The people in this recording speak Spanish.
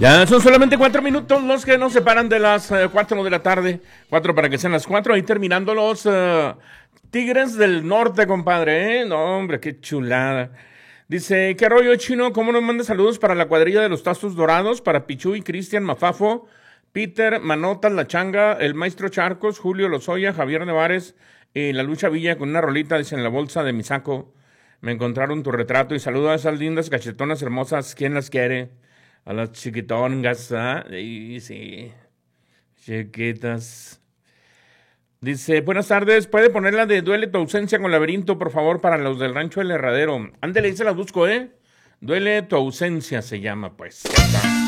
Ya son solamente 4 minutos los que nos separan de las 4 de la tarde. 4 para que sean las 4. Ahí terminando los Tigres del Norte, compadre. No, hombre, qué chulada. Dice, ¿qué rollo, Chino? ¿Cómo nos manda saludos para la cuadrilla de los Tazos Dorados? Para Pichuy, Cristian, Mafafo, Peter, Manotas, La Changa, el Maestro Charcos, Julio Lozoya, Javier Nevares y la Lucha Villa con una rolita, dice, en la bolsa de mi saco. Me encontraron tu retrato y saludo a esas lindas cachetonas hermosas. ¿Quién las quiere? A las chiquitongas, ¿ah? Sí, chiquitas. Dice, buenas tardes, ¿puede poner la de Duele tu ausencia con Laberinto, por favor, para los del Rancho del Herradero? Ándele, se la busco, ¿eh? Duele tu ausencia se llama, pues.